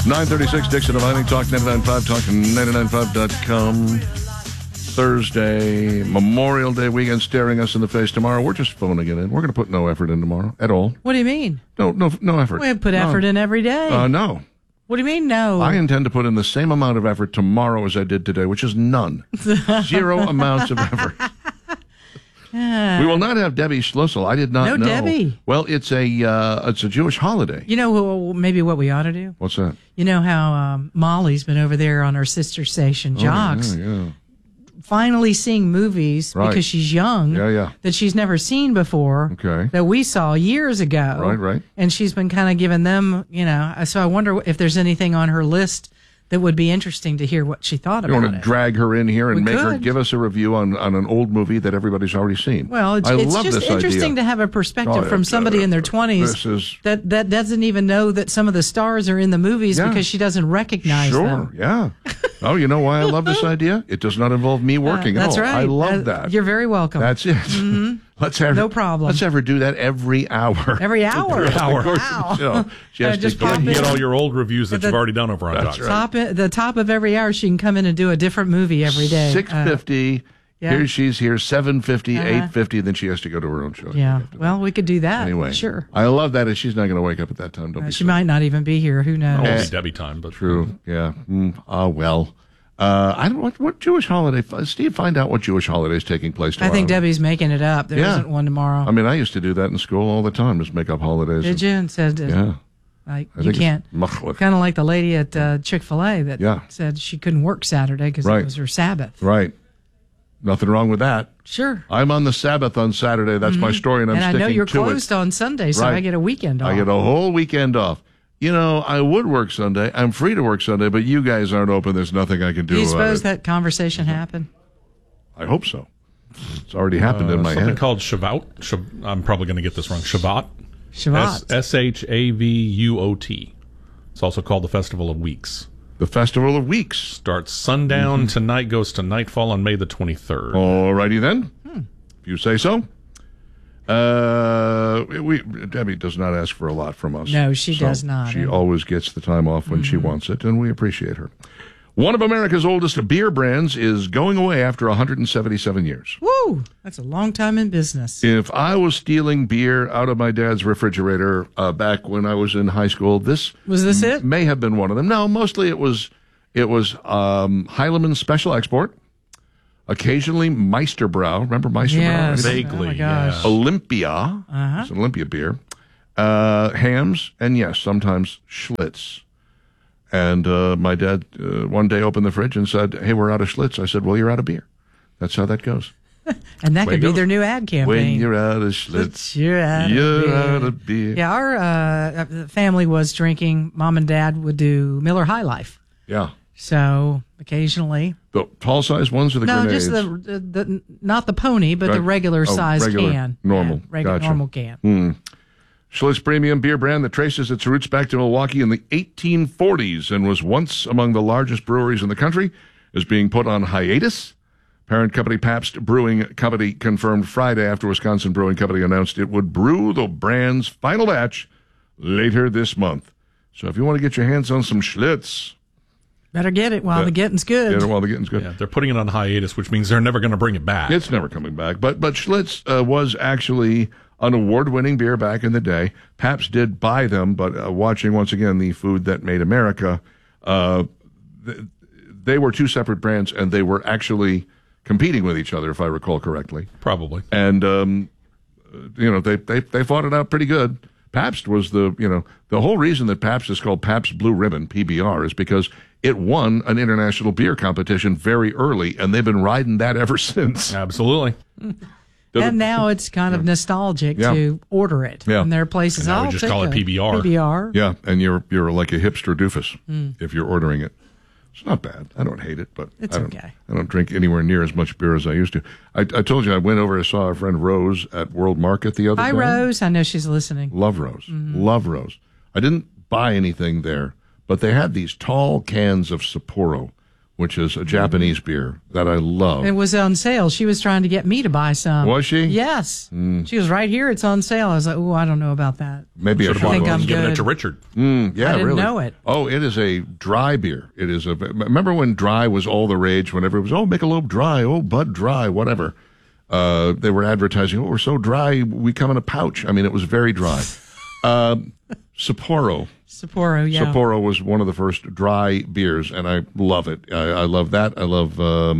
936 Dixon of Mining Talk 99.5 Talk 99.5.com. Thursday, Memorial Day weekend staring us in the face tomorrow. We're just phoning it in. We're going to put no effort in tomorrow at all. What do you mean? No effort. We put effort in every day. No. What do you mean, no? I intend to put in the same amount of effort tomorrow as I did today, which is none. 0 amounts of effort. We will not have Debbie Schlussel. I did not know. No Debbie. Well, it's a Jewish holiday. You know maybe what we ought to do? What's that? You know how Molly's been over there on her sister station, Jocks, Yeah. finally seeing movies because she's young that she's never seen before, that we saw years ago. Right. And she's been kind of giving them, so I wonder if there's anything on her list that would be interesting to hear what she thought about it. You want to drag her in here and We make her could. give us a review on an old movie that everybody's already seen? Well, it's just interesting to have a perspective from somebody in their 20s that doesn't even know that some of the stars are in the movies because she doesn't recognize them. Yeah. Oh, you know why I love this idea? It does not involve me working at all. That's right. I love that. You're very welcome. That's it. Mm-hmm. No problem. Let's have her do that every hour. Every hour? Wow. She has to get all your old reviews that you've already done over on Docs. Right. The top of every hour, she can come in and do a different movie every day. 6:50. Here she's here. 7:50, 8:50. Then she has to go to her own show. Yeah. Well, we could do that. Anyway, sure. I love that. She's not going to wake up at that time. Don't be she might not even be here. Who knows? It'll be Debbie time, but true. Yeah. Well. I don't know what Jewish holiday. Steve, find out what Jewish holiday is taking place tomorrow. I think Debbie's making it up. There isn't one tomorrow. I mean, I used to do that in school all the time, just make up holidays. Did you? And said, you can't. Kind of like the lady at Chick-fil-A that said she couldn't work Saturday because it was her Sabbath. Right. Nothing wrong with that. Sure. I'm on the Sabbath on Saturday. That's my story, and I'm sticking to it. And I know you're closed on Sunday, so I get a weekend off. I get a whole weekend off. I would work Sunday. I'm free to work Sunday, but you guys aren't open. There's nothing I can do about it. Do you suppose that conversation happened? I hope so. It's already happened in my head. Something called Shavuot. I'm probably going to get this wrong. Shavuot. Shavuot. Shavuot. It's also called the Festival of Weeks. The Festival of Weeks. Starts sundown tonight, goes to nightfall on May the 23rd. All righty then. If you say so. Debbie does not ask for a lot from us. No, she does not. She always gets the time off when she wants it, and we appreciate her. One of America's oldest beer brands is going away after 177 years. Woo! That's a long time in business. If I was stealing beer out of my dad's refrigerator back when I was in high school, this may have been one of them. No, mostly it was Heilemann Special Export. Occasionally, Meisterbrau. Remember Meisterbrau? Yes. Vaguely, yeah. Olympia. It's an Olympia beer. Hams, and yes, sometimes Schlitz. And my dad one day opened the fridge and said, "Hey, we're out of Schlitz." I said, "Well, you're out of beer." That's how that goes. And that could be their new ad campaign. When you're out of Schlitz, you're out of beer. Yeah, our family was drinking. Mom and Dad would do Miller High Life. Yeah. So occasionally, the tall size ones or the grenades? No, just the not the pony, but the regular size can, normal, normal can. Schlitz Premium beer brand that traces its roots back to Milwaukee in the 1840s and was once among the largest breweries in the country, is being put on hiatus. Parent company Pabst Brewing Company confirmed Friday after Wisconsin Brewing Company announced it would brew the brand's final batch later this month. So if you want to get your hands on some Schlitz, better get it while the getting's good. Get it while the getting's good. Yeah, they're putting it on hiatus, which means they're never going to bring it back. It's never coming back. But Schlitz was actually an award-winning beer back in the day. Pabst did buy them, but watching, once again, the Food That Made America, they were two separate brands, and they were actually competing with each other, if I recall correctly. Probably. And, they fought it out pretty good. Pabst was the whole reason that Pabst is called Pabst Blue Ribbon, PBR, is because it won an international beer competition very early, and they've been riding that ever since. Absolutely. And now it's kind of nostalgic to order it. Yeah. And there are places I would just call it PBR. PBR. Yeah, and you're like a hipster doofus if you're ordering it. It's not bad. I don't hate it, but it's okay. I don't drink anywhere near as much beer as I used to. I told you I went over and saw our friend Rose at World Market the other day. Hi, Rose. I know she's listening. Love Rose. Love Rose. I didn't buy anything there, but they had these tall cans of Sapporo which is a Japanese beer that I love. It was on sale. She was trying to get me to buy some. Was she? Yes. She was right here. It's on sale. I was like, oh, I don't know about that. Maybe I think I'm giving it to Richard. Yeah, I didn't really. know it. Oh, it is a dry beer. It is remember when dry was all the rage? Whenever it was, Michelob Dry, Bud Dry, whatever. They were advertising, we're so dry, we come in a pouch. I mean, it was very dry. Sapporo. Sapporo was one of the first dry beers, and I love it. I love that. I love,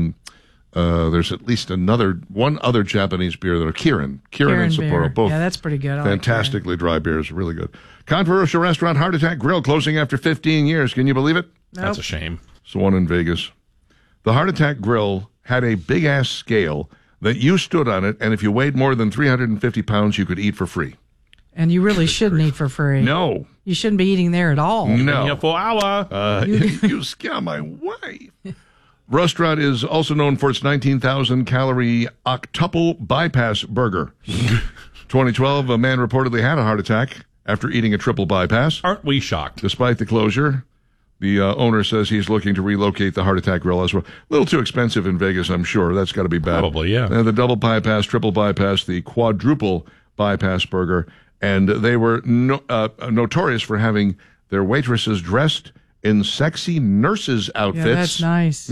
there's at least one other Japanese beer that are Kirin and Sapporo. Beer. Both. Yeah, that's pretty good. Fantastically dry beers, really good. Controversial restaurant Heart Attack Grill closing after 15 years. Can you believe it? Nope. That's a shame. It's the one in Vegas. The Heart Attack Grill had a big-ass scale that you stood on it, and if you weighed more than 350 pounds, you could eat for free. And you really shouldn't eat for free. No. You shouldn't be eating there at all. No. For hour. You scare my wife. Restaurant is also known for its 19,000-calorie octuple bypass burger. 2012, a man reportedly had a heart attack after eating a triple bypass. Aren't we shocked? Despite the closure, the owner says he's looking to relocate the Heart Attack Grill as well. A little too expensive in Vegas, I'm sure. That's got to be bad. Probably, yeah. The double bypass, triple bypass, the quadruple bypass burger. And they were notorious for having their waitresses dressed in sexy nurses' outfits. Yeah, that's nice.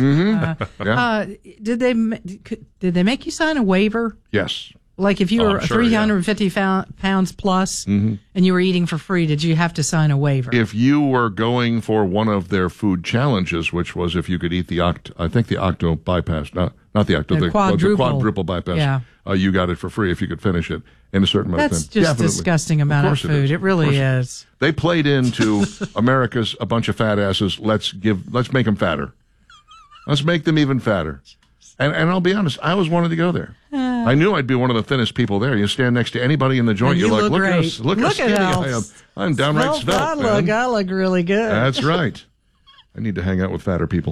Mm-hmm. Did they make you sign a waiver? Yes. Like if you were 350 pounds plus and you were eating for free, did you have to sign a waiver? If you were going for one of their food challenges, which was if you could eat the octo bypass, not the quadruple bypass, you got it for free if you could finish it in a certain amount of time. That's just disgusting amount of food. It really is. They played into America's a bunch of fat asses. Let's make them fatter. Let's make them even fatter. And I'll be honest, I always wanted to go there. I knew I'd be one of the thinnest people there. You stand next to anybody in the joint, you're like, look how skinny I am. I'm downright svelte. I look really good. That's right. I need to hang out with fatter people.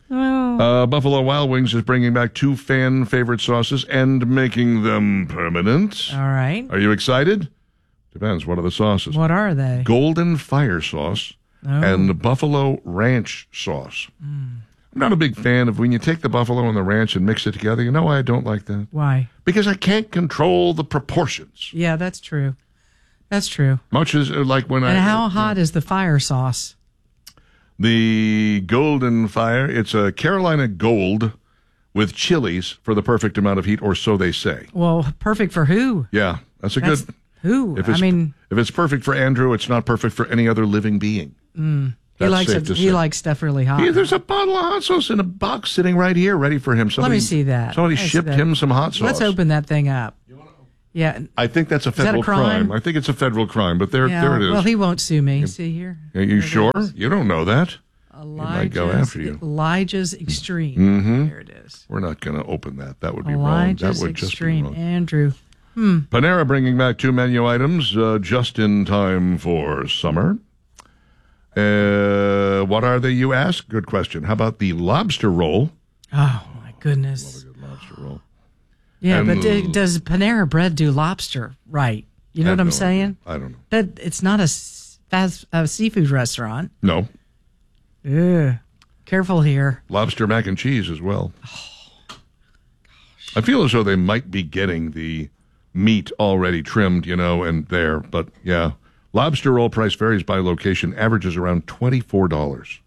Buffalo Wild Wings is bringing back 2 fan favorite sauces and making them permanent. All right. Are you excited? Depends. What are the sauces? What are they? Golden Fire Sauce and Buffalo Ranch Sauce. I'm not a big fan of when you take the buffalo and the ranch and mix it together. You know why I don't like that? Why? Because I can't control the proportions. Yeah, that's true. That's true. Much as like when And how hot is the fire sauce? The Golden Fire, it's a Carolina Gold with chilies for the perfect amount of heat, or so they say. Well, perfect for who? Yeah, that's good. Who? If it's perfect for Andrew, it's not perfect for any other living being. He likes stuff really hot. There's a bottle of hot sauce in a box sitting right here, ready for him. Let me see that. Somebody shipped him some hot sauce. Let's open that thing up. Yeah. I think that's a federal crime. I think it's a federal crime, but there it is. Well, he won't sue me. See here. Are you sure? You don't know that. He might go after you. Elijah's Extreme. There it is. We're not going to open that. That would be wrong. That would just be wrong. Andrew. Panera bringing back 2 menu items just in time for summer. What are they, you ask? Good question. How about the lobster roll? Oh, my goodness. Love a good lobster roll. Yeah, but does Panera Bread do lobster right? You know what I'm saying? I don't know. That it's not a seafood restaurant. No. Ugh. Careful here. Lobster mac and cheese as well. Oh, gosh. I feel as though they might be getting the meat already trimmed, and there. But, yeah. Lobster roll price varies by location, averages around $24.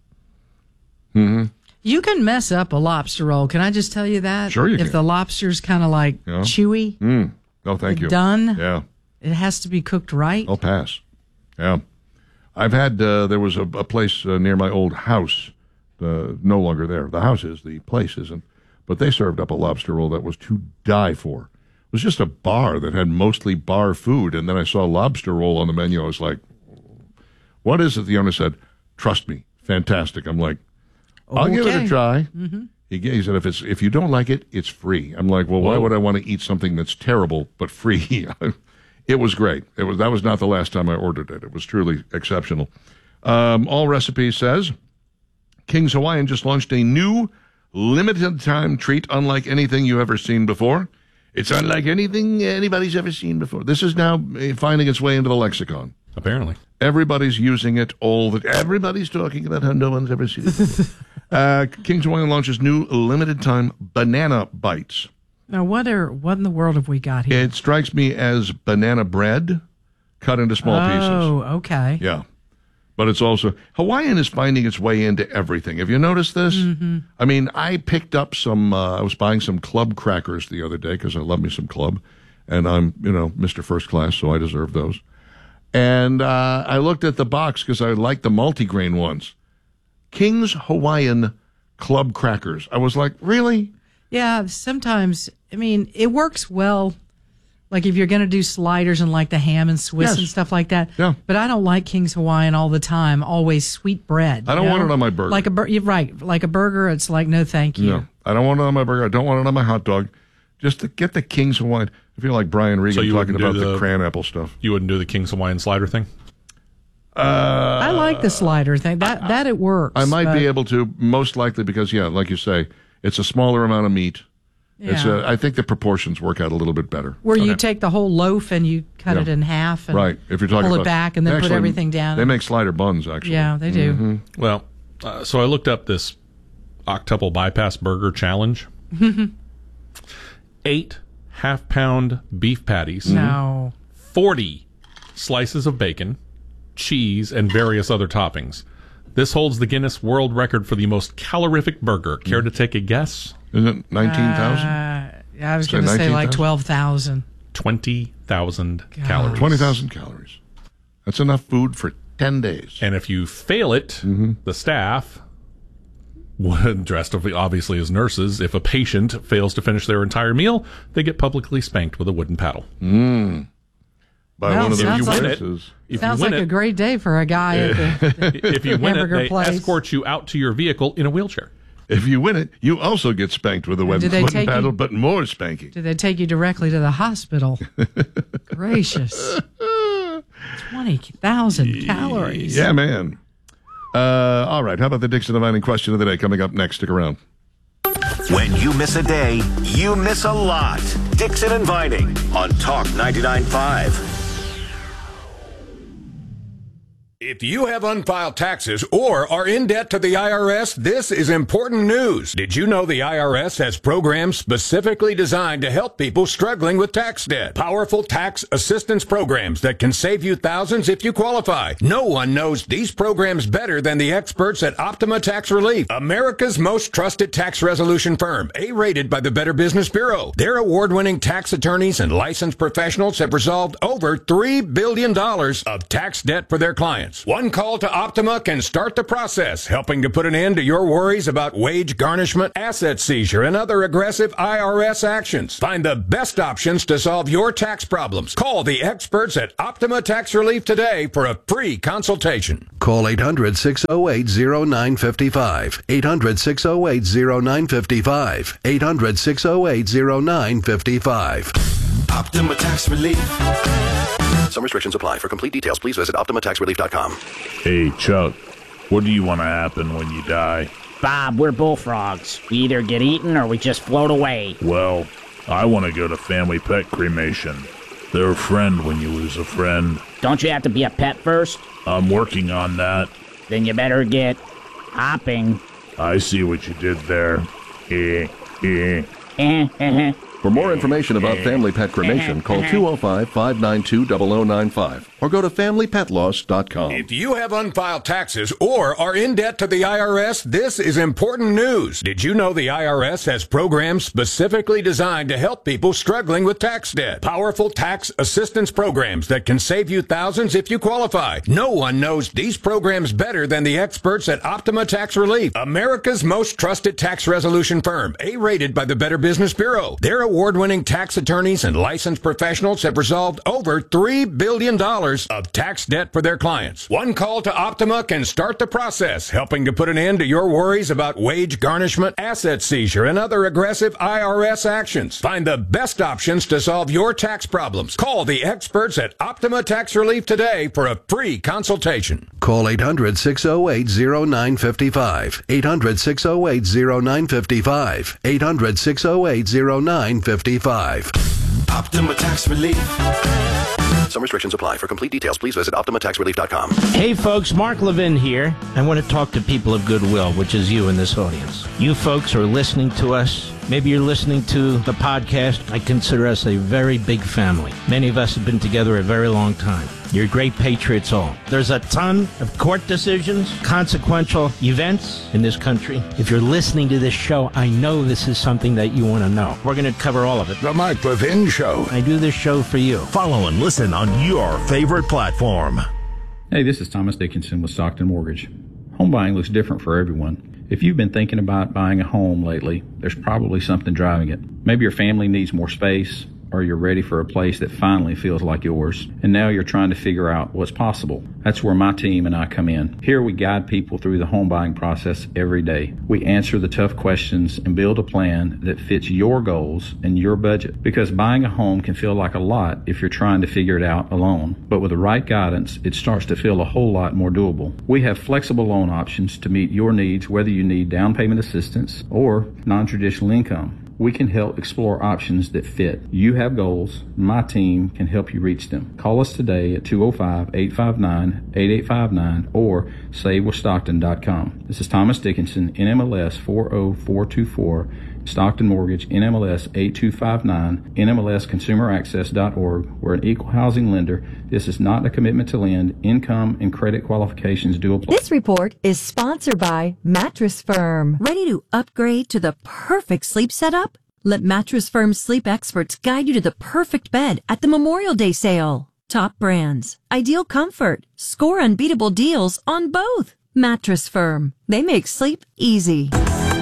You can mess up a lobster roll. Can I just tell you that? Sure you can. If the lobster's kind of like chewy. No, thank you. Done. Yeah. It has to be cooked right. I'll pass. Yeah. I've had, there was a place near my old house, no longer there. The house is, the place isn't. But they served up a lobster roll that was to die for. It was just a bar that had mostly bar food, and then I saw lobster roll on the menu. I was like, what is it? The owner said, trust me, fantastic. I'm like, I'll give it a try. He said, if you don't like it, it's free. I'm like, well, why would I want to eat something that's terrible but free? It was great. That was not the last time I ordered it. It was truly exceptional. All Recipes says, King's Hawaiian just launched a new limited-time treat unlike anything you've ever seen before. It's unlike anything anybody's ever seen before. This is now finding its way into the lexicon. Apparently. Everybody's using it everybody's talking about how no one's ever seen it. King's Hawaiian launches new limited-time banana bites. Now, what in the world have we got here? It strikes me as banana bread cut into small pieces. Oh, okay. Yeah. But it's also, Hawaiian is finding its way into everything. Have you noticed this? Mm-hmm. I mean, I picked up I was buying some club crackers the other day because I love me some club. And I'm, Mr. First Class, so I deserve those. And I looked at the box because I like the multigrain ones. King's Hawaiian club crackers. I was like, really? Yeah, sometimes, it works well. Like if you're going to do sliders and like the ham and Swiss and stuff like that. Yeah. But I don't like King's Hawaiian all the time. Always sweet bread. I don't want it on my burger. You're right. Like a burger, it's like, no, thank you. No, I don't want it on my burger. I don't want it on my hot dog. Just to get the King's Hawaiian. I feel like Brian Regan talking about the cran apple stuff. You wouldn't do the King's Hawaiian slider thing? I like the slider thing. That it works. I might be able to, most likely because, like you say, it's a smaller amount of meat. Yeah. I think the proportions work out a little bit better. Where you take the whole loaf and you cut it in half and if you're talking pull it back and then put everything down. They make slider buns, actually. Yeah, they do. Mm-hmm. Well, so I looked up this octuple bypass burger challenge. 8 half-pound beef patties. No. 40 slices of bacon, cheese, and various other toppings. This holds the Guinness World Record for the most calorific burger. Care to take a guess? Isn't it 19,000? I was going to say like 12,000. 20,000 calories. 20,000 calories. That's enough food for 10 days. And if you fail it, the staff, dressed obviously as nurses, if a patient fails to finish their entire meal, they get publicly spanked with a wooden paddle. By one of those nurses. Sounds like a great day for a guy at the if you win it, they place. escort you out to your vehicle in a wheelchair. If you win it, you also get spanked with a wooden paddle, but more spanking. Do they take you directly to the hospital? Gracious. 20,000 calories. Yeah, man. All right, how about the Dixon Divining question of the day coming up next? Stick around. When you miss a day, you miss a lot. Dixon and Vining on Talk 99.5. If you have unfiled taxes or are in debt to the IRS, this is important news. Did you know the IRS has programs specifically designed to help people struggling with tax debt? Powerful tax assistance programs that can save you thousands if you qualify. No one knows these programs better than the experts at Optima Tax Relief, America's most trusted tax resolution firm, A-rated by the Better Business Bureau. Their award-winning tax attorneys and licensed professionals have resolved over $3 billion of tax debt for their clients. One call to Optima can start the process, helping to put an end to your worries about wage garnishment, asset seizure, and other aggressive IRS actions. Find the best options to solve your tax problems. Call the experts at Optima Tax Relief today for a free consultation. Call 800-608-0955. 800-608-0955. 800-608-0955. Optima Tax Relief. Some restrictions apply. For complete details, please visit OptimaTaxRelief.com. Hey, Chuck, what do you want to happen when you die? Bob, we're bullfrogs. We either get eaten or we just float away. Well, I want to go to Family Pet Cremation. They're a friend when you lose a friend. Don't you have to be a pet first? I'm working on that. Then you better get hopping. I see what you did there. For more information about Family Pet Cremation, call 205-592-0095 or go to FamilyPetLoss.com. If you have unfiled taxes or are in debt to the IRS, this is important news. Did you know the IRS has programs specifically designed to help people struggling with tax debt? Powerful tax assistance programs that can save you thousands if you qualify. No one knows these programs better than the experts at Optima Tax Relief, America's most trusted tax resolution firm, A-rated by the Better Business Bureau. Their award-winning tax attorneys and licensed professionals have resolved over $3 billion of tax debt for their clients. One call to Optima can start the process, helping to put an end to your worries about wage garnishment, asset seizure, and other aggressive IRS actions. Find the best options to solve your tax problems. Call the experts at Optima Tax Relief today for a free consultation. Call 800-608-0955. 800-608-0955. 800-608-0955. Optima Tax Relief. Some restrictions apply. For complete details, please visit OptimaTaxRelief.com. Hey folks, Mark Levin here. I want to talk to people of goodwill, which is you in this audience. You folks are listening to us. Maybe you're listening to the podcast. I consider us a very big family. Many of us have been together a very long time. You're great patriots all. There's a ton of court decisions, consequential events in this country. If you're listening to this show, I know this is something that you want to know. We're going to cover all of it. The Mark Levin Show. I do this show for you. Follow and listen on your favorite platform. Hey, this is Thomas Dickinson with Stockton Mortgage. Home buying looks different for everyone. If you've been thinking about buying a home lately, there's probably something driving it. Maybe your family needs more space, or you're ready for a place that finally feels like yours, and now you're trying to figure out what's possible. That's where my team and I come in. Here we guide people through the home buying process every day. We answer the tough questions and build a plan that fits your goals and your budget, because buying a home can feel like a lot if you're trying to figure it out alone. But with the right guidance, it starts to feel a whole lot more doable. We have flexible loan options to meet your needs, whether you need down payment assistance or non-traditional income. We can help explore options that fit. You have goals. My team can help you reach them. Call us today at 205-859-8859 or savewithstockton.com. This is Thomas Dickinson, NMLS 40424, Stockton Mortgage, NMLS 8259, NMLSconsumeraccess.org. We're an equal housing lender. This is not a commitment to lend. Income and credit qualifications do apply. This report is sponsored by Mattress Firm. Ready to upgrade to the perfect sleep setup? Let Mattress Firm sleep experts guide you to the perfect bed at the Memorial Day sale. Top brands, ideal comfort, score unbeatable deals on both. Mattress Firm. They make sleep easy.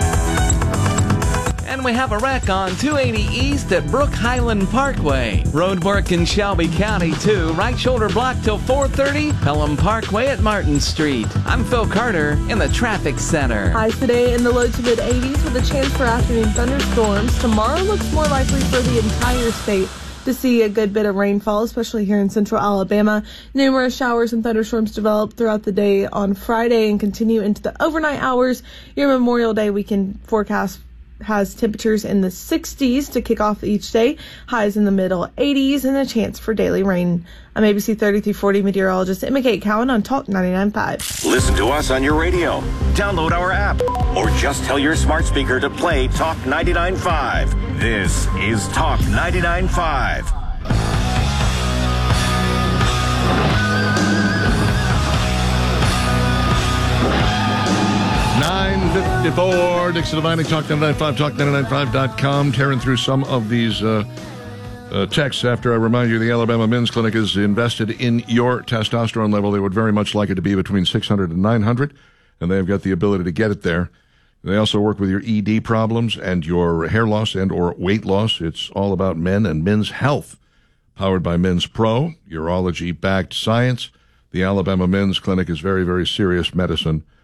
And we have a wreck on 280 East at Brook Highland Parkway. Road work in Shelby County, too. Right shoulder blocked till 4:30. Pelham Parkway at Martin Street. I'm Phil Carter in the traffic center. Highs today in the low to mid 80s with a chance for afternoon thunderstorms. Tomorrow looks more likely for the entire state to see a good bit of rainfall, especially here in central Alabama. Numerous showers and thunderstorms develop throughout the day on Friday and continue into the overnight hours. Your Memorial Day weekend forecast has temperatures in the 60s to kick off each day, highs in the middle 80s, and a chance for daily rain. I'm ABC 3340 meteorologist Emma Kate Cowan on Talk 99.5. Listen to us on your radio. Download our app. Or just tell your smart speaker to play Talk 99.5. This is Talk 99.5. 9:54, Dixon Divining, Talk 99.5, Talk995.com. Tearing through some of these texts after I remind you the Alabama Men's Clinic is invested in your testosterone level. They would very much like it to be between 600 and 900, and they've got the ability to get it there. They also work with your ED problems and your hair loss and or weight loss. It's all about men and men's health. Powered by Men's Pro, urology-backed science. The Alabama Men's Clinic is very, very serious medicine